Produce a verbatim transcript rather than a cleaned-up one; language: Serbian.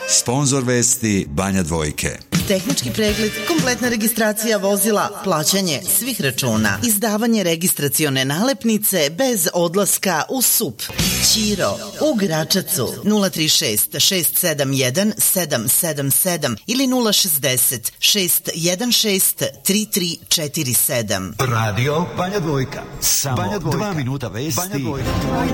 Sponzor vesti Banja Dvojke. Tehnički pregled, kompletna registracija vozila, plaćanje svih računa, izdavanje registracione nalepnice bez odlaska u S U P. Ćiro u Gračacu nula tri šest šest sedam jedan sedam sedam sedam ili nula šezdeset šest jedan šest tri tri četiri sedam. Radio Banja Dvojka. Samo Banja Dvojka. dva minuta vesti. Banja Dvojka.